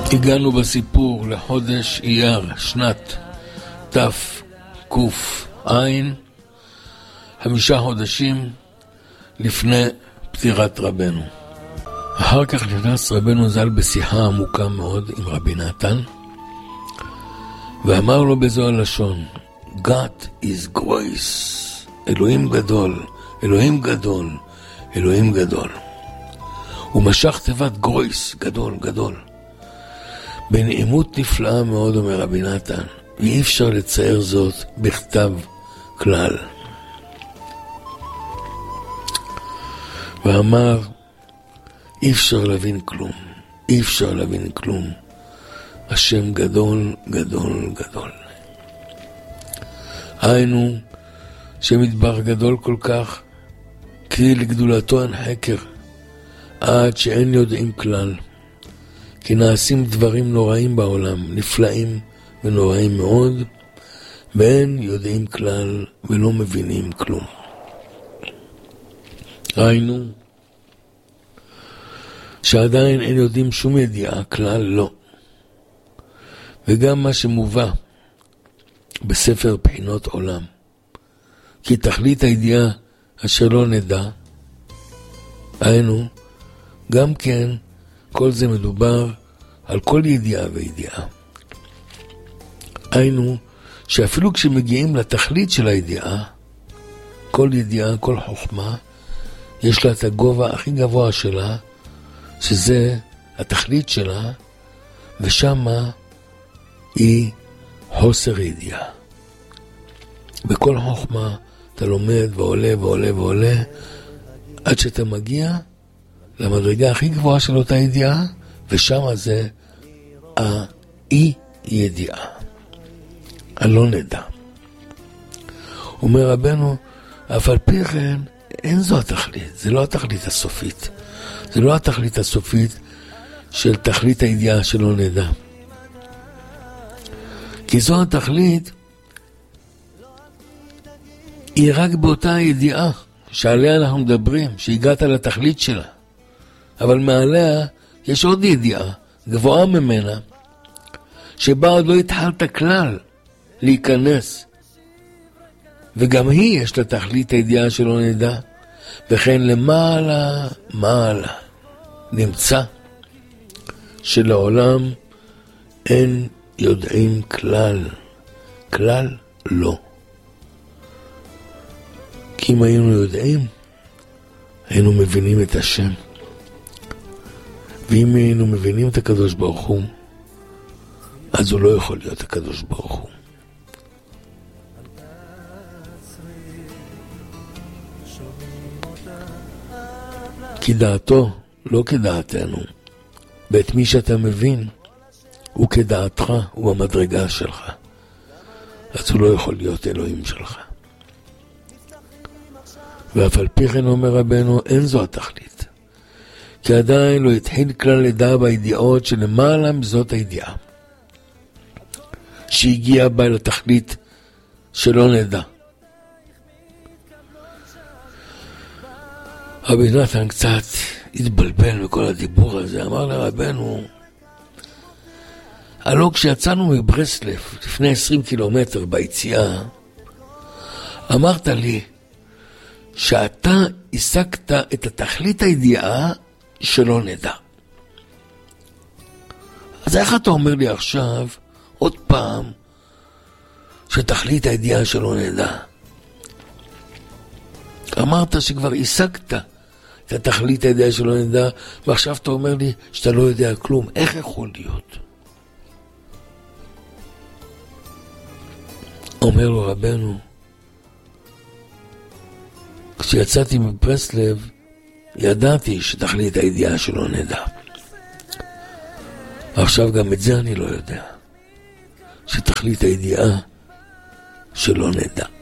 הגענו בסיפור לחודש אייר, שנת תק"ע, 5 חודשים לפני פטירת רבנו. אחר כך נכנס רבנו ז"ל בשיחה עמוקה מאוד עם רבי נתן, ואמר לו בזו הלשון, God is grace, אלוהים גדול, אלוהים גדול, אלוהים גדול. הוא משך תיבת גרויס, גדול, גדול. בנעימות נפלאה מאוד, אומר רבי נתן, ואי אפשר לצייר זאת בכתב כלל. ואמר, אי אפשר להבין כלום, אי אפשר להבין כלום. השם גדול, גדול, גדול. היינו, שמדבר גדול כל כך, כי לגדולתו אין חקר, עד שאין יודעים כלל. כי נעשים דברים נוראים בעולם, נפלאים ונוראים מאוד, ואין יודעים כלל ולא מבינים כלום. ראינו שעדיין אין יודעים שום ידיעה, כלל לא. וגם מה שמובא בספר בחינות עולם, כי תכלית הידיעה אשר לא נדע, היינו, גם כן, כל זה מדובר על כל ידיעה וידיעה. היינו, שאפילו כשמגיעים לתכלית של הידיעה, כל ידיעה, כל חוכמה, יש לה את הגובה הכי גבוה שלה, שזה התכלית שלה, ושמה היא חוסר ידיעה. בכל חוכמה אתה לומד ועולה ועולה ועולה, עד שאתה מגיע למדרגה הכי גבוהה של אותה ידיעה, ושמה זה האי ידיעה, הלא נדע. אומר רבנו, אף על פי כן אין זו התכלית, זה לא התכלית הסופית, זה לא התכלית הסופית של תכלית הידיעה שלא נדע. כי זו התכלית היא רק באותה ידיעה שעליה אנחנו מדברים, שהגעת לתכלית שלה. אבל מעליה יש עוד ידיעה, גבוהה ממנה, שבה עוד לא התחלת כלל להיכנס. וגם היא יש לה תכלית הידיעה שלא נדע. וכן למעלה, מעלה, נמצא שלעולם אין יודעים כלל. כלל לא. כי אם היינו יודעים, היינו מבינים את השם. ואם היינו מבינים את הקדוש ברוך הוא, אז הוא לא יכול להיות הקדוש ברוך הוא. כי דעתו לא כדעתנו, ואת מי שאתה מבין הוא כדעתך, הוא המדרגה שלך, אז הוא לא יכול להיות אלוהים שלך. ואף על פי כן אומר רבנו, אין זו התכלית, כי עדיין לא התחיל כלל לדע בידיעות שלמעלה מזאת הידיעה שהגיעה בה לתכלית שלא נדע. רבי נתן קצת התבלבל מכל הדיבור הזה, אמר לרבנו, הלא כשיצאנו מברסלב לפני 20 קילומטר ביציאה, אמרת לי שאתה השגת את התכלית הידיעה שלא נדע. אז איך אתה אומר לי עכשיו עוד פעם שתכלית הידיעה שלא נדע? אמרת שכבר השגת את התכלית הידיעה שלא נדע, ועכשיו אתה אומר לי שאתה לא יודע כלום. איך יכול להיות? אומר לו רבנו, כשיצאתי מברסלב ידעתי שתכלית הידיעה שלא נדע. עכשיו גם את זה אני לא יודע, שתכלית הידיעה שלא נדע.